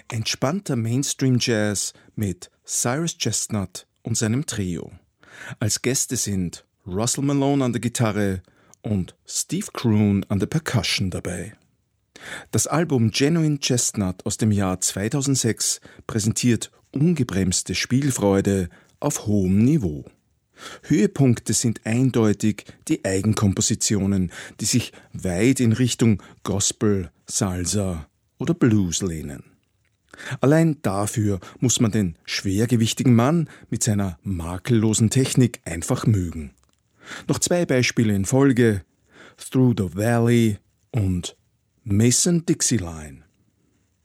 Entspannter Mainstream-Jazz mit Cyrus Chestnut und seinem Trio. Als Gäste sind Russell Malone an der Gitarre und Steve Kroon an der Percussion dabei. Das Album Genuine Chestnut aus dem Jahr 2006 präsentiert ungebremste Spielfreude auf hohem Niveau. Höhepunkte sind eindeutig die Eigenkompositionen, die sich weit in Richtung Gospel, Salsa oder Blues lehnen. Allein dafür muss man den schwergewichtigen Mann mit seiner makellosen Technik einfach mögen. Noch 2 Beispiele in Folge: Through the Valley und Mason Dixie Line.